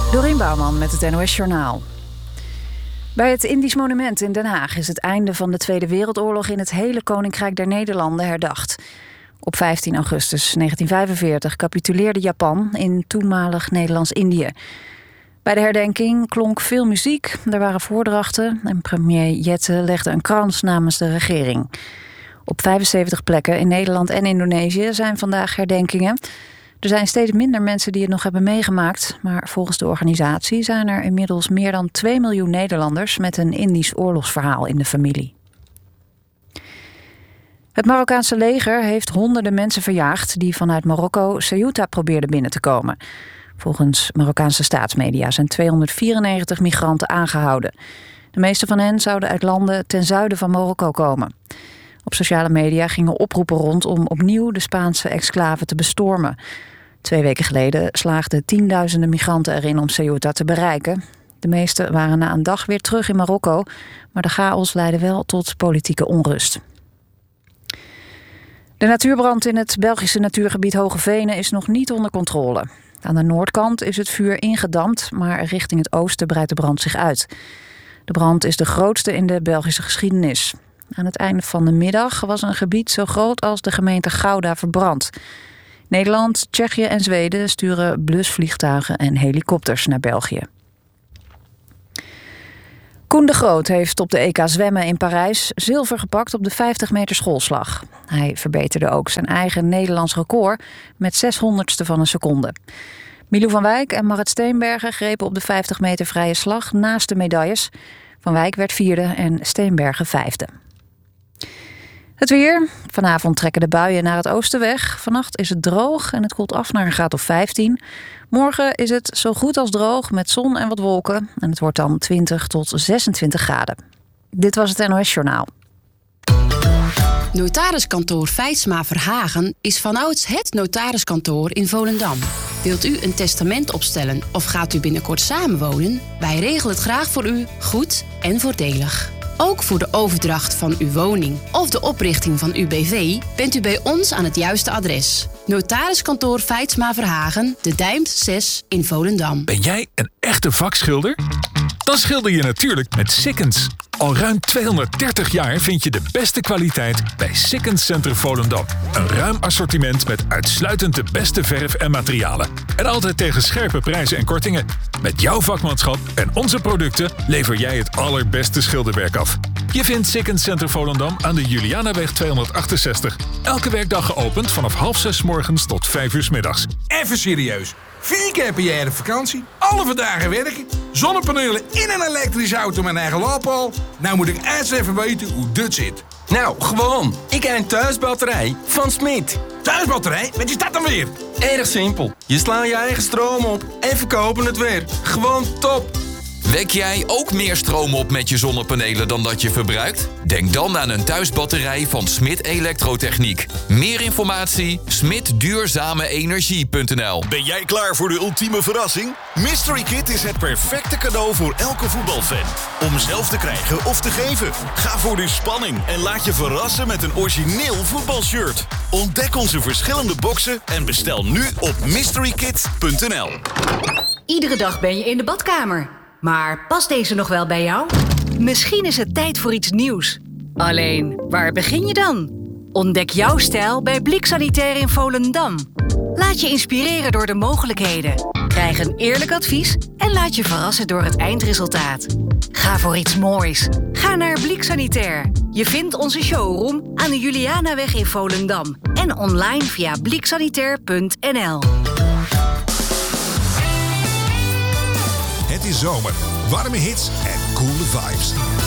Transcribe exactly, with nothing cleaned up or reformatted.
Dorien Bouwman met het N O S Journaal. Bij het Indisch Monument in Den Haag is het einde van de Tweede Wereldoorlog in het hele Koninkrijk der Nederlanden herdacht. Op vijftien augustus negentien vijfenveertig capituleerde Japan in toenmalig Nederlands-Indië. Bij de herdenking klonk veel muziek, er waren voordrachten en premier Jette legde een krans namens de regering. Op vijfenzeventig plekken in Nederland en Indonesië zijn vandaag herdenkingen. Er zijn steeds minder mensen die het nog hebben meegemaakt, maar volgens de organisatie zijn er inmiddels meer dan twee miljoen Nederlanders met een Indisch oorlogsverhaal in de familie. Het Marokkaanse leger heeft honderden mensen verjaagd die vanuit Marokko Ceuta probeerden binnen te komen. Volgens Marokkaanse staatsmedia zijn tweehonderdvierennegentig migranten aangehouden. De meeste van hen zouden uit landen ten zuiden van Marokko komen. Op sociale media gingen oproepen rond om opnieuw de Spaanse exclave te bestormen. Twee weken geleden slaagden tienduizenden migranten erin om Ceuta te bereiken. De meeste waren na een dag weer terug in Marokko, maar de chaos leidde wel tot politieke onrust. De natuurbrand in het Belgische natuurgebied Hoogevenen is nog niet onder controle. Aan de noordkant is het vuur ingedampt, maar richting het oosten breidt de brand zich uit. De brand is de grootste in de Belgische geschiedenis. Aan het einde van de middag was een gebied zo groot als de gemeente Gouda verbrand. Nederland, Tsjechië en Zweden sturen blusvliegtuigen en helikopters naar België. Koen de Groot heeft op de E K zwemmen in Parijs zilver gepakt op de vijftig meter schoolslag. Hij verbeterde ook zijn eigen Nederlands record met zeshonderdste van een seconde. Milou van Wijk en Marit Steenbergen grepen op de vijftig meter vrije slag naast de medailles. Van Wijk werd vierde en Steenbergen vijfde. Het weer. Vanavond trekken de buien naar het oosten weg. Vannacht is het droog en het koelt af naar een graad of vijftien. Morgen is het zo goed als droog met zon en wat wolken. En het wordt dan twintig tot zesentwintig graden. Dit was het N O S Journaal. Notariskantoor Feitsma Verhagen is vanouds het notariskantoor in Volendam. Wilt u een testament opstellen of gaat u binnenkort samenwonen? Wij regelen het graag voor u, goed en voordelig. Ook voor de overdracht van uw woning of de oprichting van uw B V bent u bij ons aan het juiste adres. Notariskantoor Feitsma Verhagen, De Dijmt zes in Volendam. Ben jij een echte vakschilder? Dan schilder je natuurlijk met Sikkens. Al ruim tweehonderddertig jaar vind je de beste kwaliteit bij Sikkens Center Volendam. Een ruim assortiment met uitsluitend de beste verf en materialen. En altijd tegen scherpe prijzen en kortingen. Met jouw vakmanschap en onze producten lever jij het allerbeste schilderwerk af. Je vindt Sikkens Center Volendam aan de Julianaweg tweehonderdachtenzestig. Elke werkdag geopend vanaf half zes morgens tot vijf uur 's middags. Even serieus. Vier keer per jaar op vakantie, alle vandaag werken, zonnepanelen in een elektrische auto met eigen laadpaal. Nou moet ik eens even weten hoe dit zit. Nou, gewoon. Ik heb een thuisbatterij van Smit. Thuisbatterij? Wat is dat dan weer? Erg simpel. Je slaat je eigen stroom op en verkopen het weer. Gewoon top. Wek jij ook meer stroom op met je zonnepanelen dan dat je verbruikt? Denk dan aan een thuisbatterij van Smit Elektrotechniek. Meer informatie? smit duurzame energie punt n l. Ben jij klaar voor de ultieme verrassing? Mystery Kit is het perfecte cadeau voor elke voetbalfan. Om zelf te krijgen of te geven. Ga voor de spanning en laat je verrassen met een origineel voetbalshirt. Ontdek onze verschillende boxen en bestel nu op mystery kit punt n l. Iedere dag ben je in de badkamer. Maar past deze nog wel bij jou? Misschien is het tijd voor iets nieuws. Alleen, waar begin je dan? Ontdek jouw stijl bij Blik Sanitair in Volendam. Laat je inspireren door de mogelijkheden. Krijg een eerlijk advies en laat je verrassen door het eindresultaat. Ga voor iets moois. Ga naar Blik Sanitair. Je vindt onze showroom aan de Julianaweg in Volendam. En online via blik sanitair punt n l. Het is zomer, warme hits en coole vibes.